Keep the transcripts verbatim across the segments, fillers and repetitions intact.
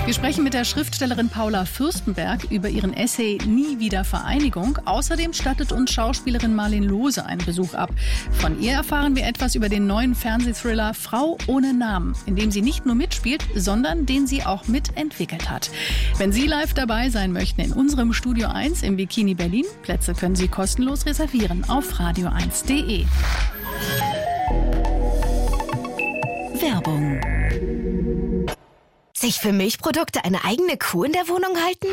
Wir sprechen mit der Schriftstellerin Paula Fürstenberg über ihren Essay Nie wieder Vereinigung. Außerdem stattet uns Schauspielerin Marleen Lohse einen Besuch ab. Von ihr erfahren wir etwas über den neuen Fernsehthriller Frau ohne Namen, in dem sie nicht nur mitspielt, sondern den sie auch mitentwickelt hat. Wenn Sie live dabei sein möchten in unserem Studio eins im Bikini Berlin, Plätze können Sie kostenlos reservieren auf radio eins punkt de. Werbung. Sich für Milchprodukte eine eigene Kuh in der Wohnung halten?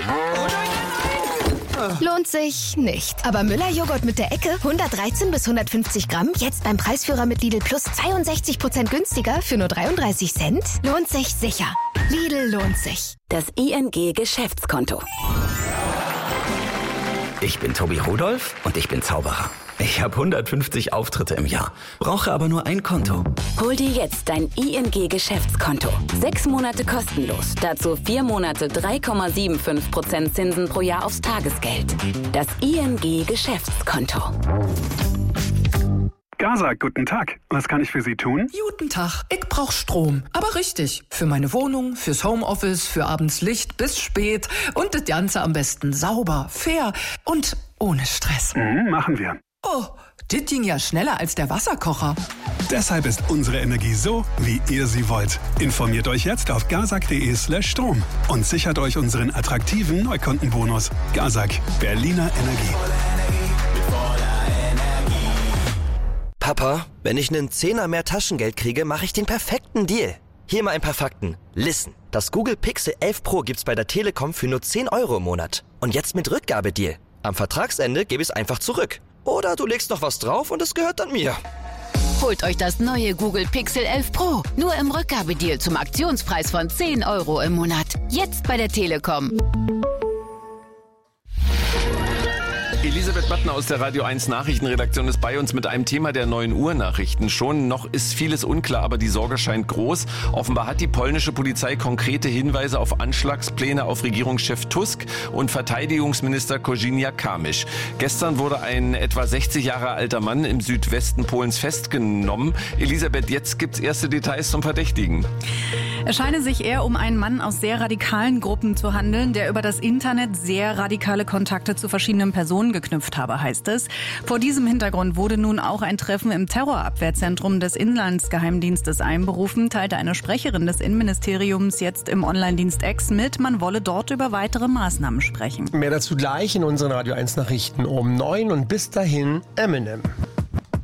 Lohnt sich nicht. Aber Müller-Joghurt mit der Ecke, hundertdreizehn bis hundertfünfzig Gramm, jetzt beim Preisführer mit Lidl Plus zweiundsechzig Prozent günstiger für nur dreiunddreißig Cent? Lohnt sich sicher. Lidl lohnt sich. Das I N G-Geschäftskonto. Ich bin Tobi Rudolph und ich bin Zauberer. Ich habe hundertfünfzig Auftritte im Jahr, brauche aber nur ein Konto. Hol dir jetzt dein I N G-Geschäftskonto. Sechs Monate kostenlos. Dazu vier Monate drei Komma fünfundsiebzig Prozent Zinsen pro Jahr aufs Tagesgeld. Das I N G-Geschäftskonto. Gazak, guten Tag. Was kann ich für Sie tun? Guten Tag. Ich brauch Strom. Aber richtig. Für meine Wohnung, fürs Homeoffice, für abends Licht bis spät. Und das Ganze am besten sauber, fair und ohne Stress. Mhm, machen wir. Oh, das ging ja schneller als der Wasserkocher. Deshalb ist unsere Energie so, wie ihr sie wollt. Informiert euch jetzt auf gazak.de slash Strom und sichert euch unseren attraktiven Neukundenbonus. Gazak, Berliner Energie. Papa, wenn ich einen Zehner mehr Taschengeld kriege, mache ich den perfekten Deal. Hier mal ein paar Fakten. Listen, das Google Pixel elf Pro gibt's bei der Telekom für nur zehn Euro im Monat. Und jetzt mit Rückgabedeal. Am Vertragsende gebe ich es einfach zurück. Oder du legst noch was drauf und es gehört dann mir. Holt euch das neue Google Pixel elf Pro. Nur im Rückgabedeal zum Aktionspreis von zehn Euro im Monat. Jetzt bei der Telekom. Elisabeth Mattner aus der Radio eins Nachrichtenredaktion ist bei uns mit einem Thema der neun Uhr Nachrichten. Schon noch ist vieles unklar, aber die Sorge scheint groß. Offenbar hat die polnische Polizei konkrete Hinweise auf Anschlagspläne auf Regierungschef Tusk und Verteidigungsminister Kozyniak-Kamysz. Gestern wurde ein etwa sechzig Jahre alter Mann im Südwesten Polens festgenommen. Elisabeth, jetzt gibt's erste Details zum Verdächtigen. Es scheine sich eher um einen Mann aus sehr radikalen Gruppen zu handeln, der über das Internet sehr radikale Kontakte zu verschiedenen Personen geknüpft habe, heißt es. Vor diesem Hintergrund wurde nun auch ein Treffen im Terrorabwehrzentrum des Inlandsgeheimdienstes einberufen, teilte eine Sprecherin des Innenministeriums jetzt im Online-Dienst X mit. Man wolle dort über weitere Maßnahmen sprechen. Mehr dazu gleich in unseren Radio eins Nachrichten um neun und bis dahin Eminem.